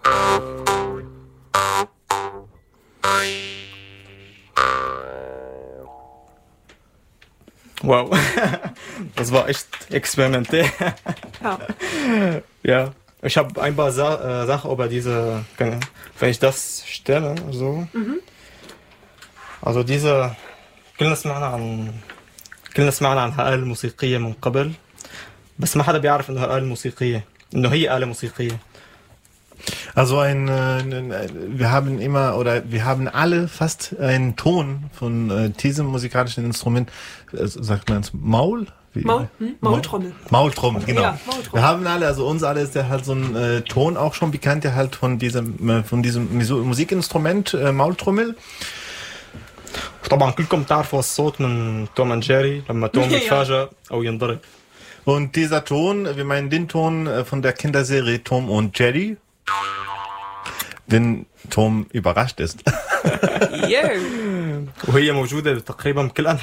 Wow, das war echt experimentell. Ja. Ja, ich habe ein paar Sachen über diese, wenn ich das stelle, so. Also diese, كلنا سمعنا عن الآلة الموسيقية من قبل، بس ما حدا بيعرف إنها آلة موسيقية، إنه هي آلة موسيقية. Also wir haben alle fast einen Ton von diesem musikalischen Instrument, sagt man es Maultrommel. Maultrommel, genau. Ja, Maultrommel. Wir haben alle, also uns alle ist ja halt so ein Ton auch schon bekannt, der halt von diesem Musikinstrument Maultrommel. طبعا كلكم تعرفوا الصوت من توم اند جيري لما توم يتفاجأ أو ينضرب. Und dieser Ton, wir meinen den Ton von der Kinderserie Tom und Jerry, wenn Tom überrascht ist. Yeah. وهي موجودة تقريبا بكل أنحاء